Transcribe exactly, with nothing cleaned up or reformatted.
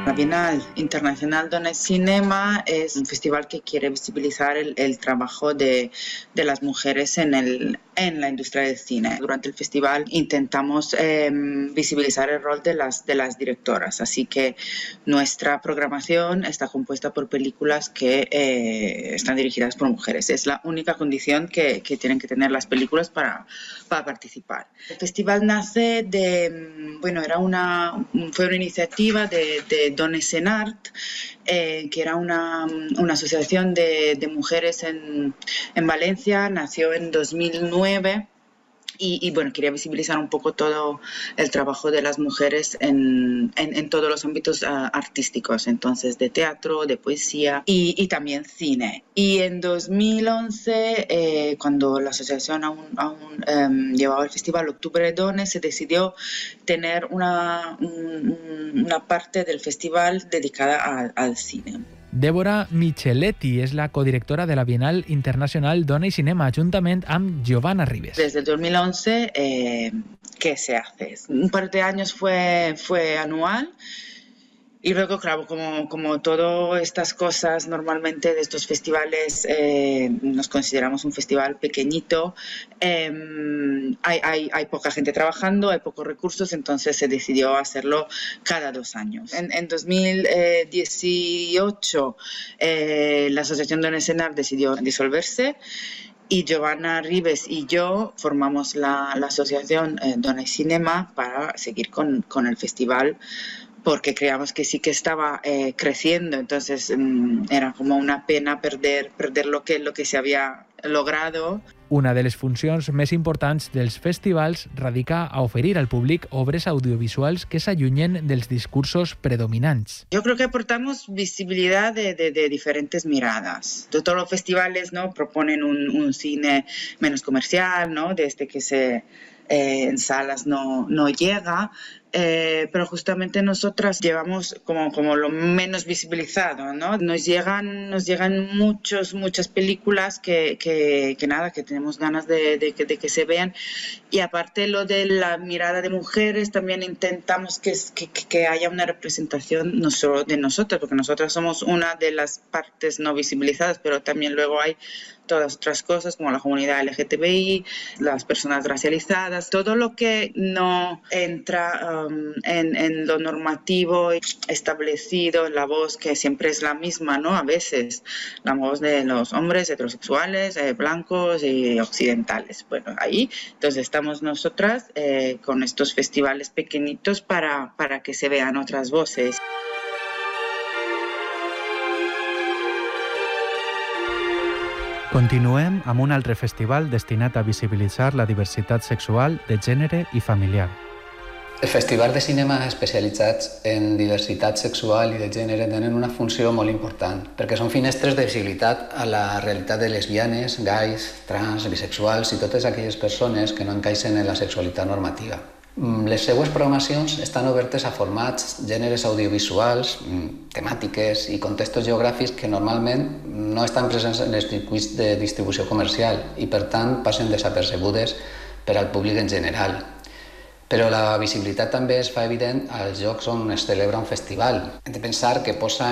La Bienal Internacional Dona Cinema es un festival que quiere visibilizar el, el trabajo de, de las mujeres en, el, en la industria del cine. Durante el festival intentamos eh, visibilizar el rol de las, de las directoras, así que nuestra programación está compuesta por películas que eh, están dirigidas por mujeres. Es la única condición que, que tienen que tener las películas para, para participar. El festival nace de, bueno, era una, fue una iniciativa de, de Dones en Art, eh, que era una, una asociación de, de mujeres en, en Valencia, nació en dos mil nueve. Y, y bueno, quería visibilizar un poco todo el trabajo de las mujeres en, en, en todos los ámbitos uh, artísticos, entonces de teatro, de poesía y, y también cine. Y en dos mil once, eh, cuando la asociación aún, aún um, llevaba el festival Octubre de Dones, se decidió tener una, un, una parte del festival dedicada a, al cine. Débora Micheletti és la codirectora de la Bienal Internacional Dona i Cinema, juntament amb Giovanna Ribes. Desde el dos mil once, eh, ¿qué se hace? Un par de años fue, fue anual. Y luego, claro, como, como todas estas cosas, normalmente de estos festivales eh, nos consideramos un festival pequeñito, eh, hay, hay, hay poca gente trabajando, hay pocos recursos, entonces se decidió hacerlo cada dos años. En, en dos mil dieciocho eh, la Asociación Dones en Art decidió disolverse y Giovanna Ribes y yo formamos la, la asociación eh, Dona i Cinema para seguir con, con el festival, porque creíamos que sí que estaba eh, creciendo, entonces um, era como una pena perder, perder lo, que, lo que se había logrado. Una de les funcions més importants dels festivals radica a oferir al públic obres audiovisuals que s'allunyen dels discursos predominants. Yo creo que aportamos visibilidad de, de, de diferentes miradas. Todos los festivales, ¿no?, proponen un, un cine menos comercial, ¿no?, desde que se eh, en salas no, no llega. Eh, pero justamente nosotras llevamos como, como lo menos visibilizado, ¿no? Nos llegan, nos llegan muchos, muchas películas que, que, que nada, que tenemos ganas de, de, de que se vean. Y aparte lo de la mirada de mujeres, también intentamos que, que, que haya una representación no solo de nosotras, porque nosotras somos una de las partes no visibilizadas, pero también luego hay todas otras cosas como la comunidad L G T B I, las personas racializadas, todo lo que no entra um, en, en lo normativo establecido, la voz que siempre es la misma, ¿no? A veces la voz de los hombres heterosexuales, eh, blancos y occidentales. Bueno, ahí entonces estamos nosotras eh, con estos festivales pequeñitos para, para que se vean otras voces. Continuem amb un altre festival destinat a visibilitzar la diversitat sexual, de gènere i familiar. Els festivals de cinema especialitzats en diversitat sexual i de gènere tenen una funció molt important, perquè són finestres de visibilitat a la realitat de lesbianes, gais, trans, bisexuals i totes aquelles persones que no encaixen en la sexualitat normativa. Les seues programacions estan obertes a formats, gèneres audiovisuals, temàtiques i contextos geogràfics que normalment no estan presents en els circuits de distribució comercial i, per tant, passen desapercebudes per al públic en general. Però la visibilitat també es fa evident als llocs on es celebra un festival. Hem de pensar que posa